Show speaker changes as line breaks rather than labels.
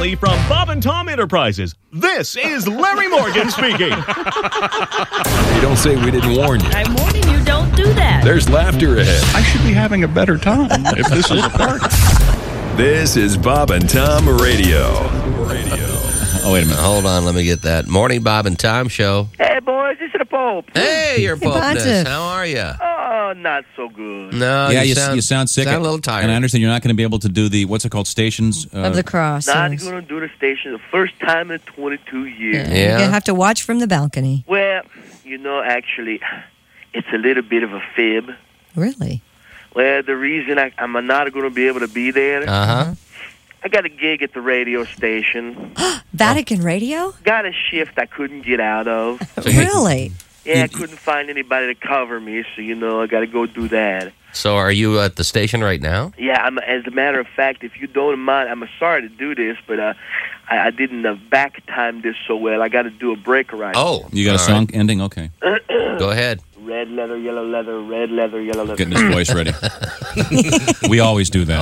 family from Bob and Tom Enterprises. This is Larry Morgan speaking.
Hey, don't say we didn't warn you.
I'm warning you, don't do that.
There's laughter ahead.
I should be having a better time if this is a party.
This is Bob and Tom Radio.
Oh, wait a minute. Hold on. Let me get that. Morning, Bob and Tom show.
Hey, boys, this is the Pope.
Hey, you're
Hey,
Popeness.
Pontiff.
How are you?
Oh, not so good.
No,
Yeah,
you
you sound sick.
Sound a little tired.
And I understand you're not going to be able to do the, what's it called, stations?
Of the cross.
Not going to do the station the first time in 22 years.
Yeah.
You're going to have to watch from the balcony.
Well, actually, it's a little bit of a fib.
Really?
Well, the reason I'm not going to be able to be there,
Uh-huh.
I got a gig at the radio station.
Vatican Radio?
Got a shift I couldn't get out of.
Really?
Yeah, I couldn't find anybody to cover me, so, I got to go do that.
So are you at the station right now?
Yeah, as a matter of fact, if you don't mind, I'm sorry to do this, but I didn't back time this so well. I got to do a break right.
Oh.
You got a
all
song ending? Okay.
right. Go ahead.
Red leather, yellow leather, red leather, yellow leather.
Getting his voice ready. We always do that.